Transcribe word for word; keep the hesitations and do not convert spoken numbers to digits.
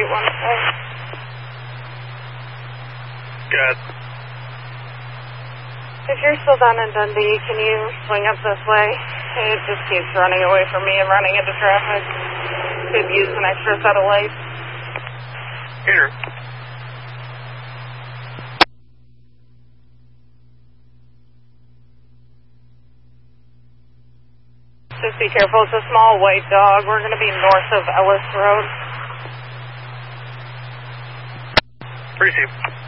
eight one four. Good. If you're still down in Dundee, can you swing up this way? It just keeps running away from me and running into traffic. Could use an extra set of lights. Here. Just be careful. It's a small white dog. We're going to be north of Ellis Road. Appreciate it.